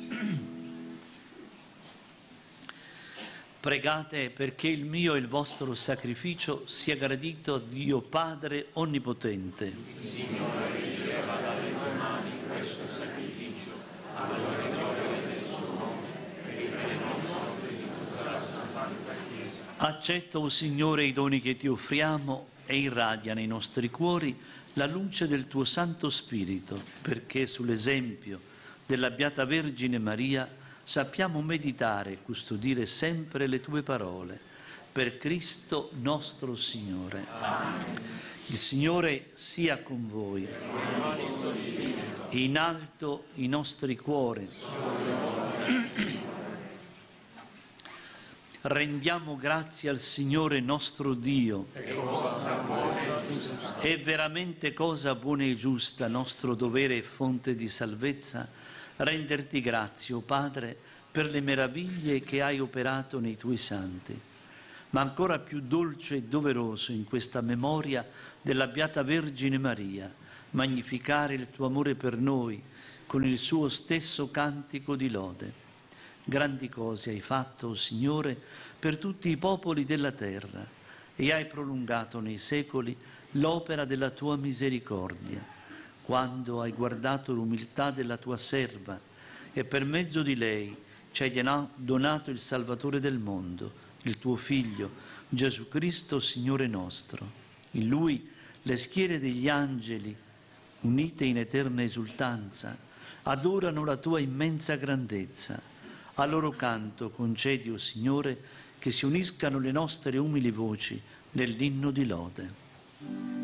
Pregate perché il mio e il vostro sacrificio sia gradito a Dio Padre Onnipotente. Signore, riceva dalle tue mani questo sacrificio, alla gloria e gloria del suo nome, per il bene nostro e di tutta la sua santa Chiesa. Accetta, o Signore, i doni che ti offriamo e irradia nei nostri cuori la luce del tuo Santo Spirito, perché sull'esempio della Beata Vergine Maria sappiamo meditare e custodire sempre le tue parole. Per Cristo nostro Signore. Amen. Il Signore sia con voi. In alto i nostri cuori. Rendiamo grazie al Signore nostro Dio. È veramente cosa buona e giusta, nostro dovere e fonte di salvezza, renderti grazie, o Padre, per le meraviglie che hai operato nei tuoi santi. Ma ancora più dolce e doveroso in questa memoria della Beata Vergine Maria, magnificare il tuo amore per noi con il suo stesso cantico di lode. Grandi cose hai fatto, o Signore, per tutti i popoli della terra e hai prolungato nei secoli l'opera della tua misericordia. Quando hai guardato l'umiltà della tua serva e per mezzo di lei ci hai donato il Salvatore del mondo, il tuo Figlio, Gesù Cristo, Signore nostro. In Lui le schiere degli angeli, unite in eterna esultanza, adorano la tua immensa grandezza. A loro canto concedi, o Signore, che si uniscano le nostre umili voci nell'inno di lode.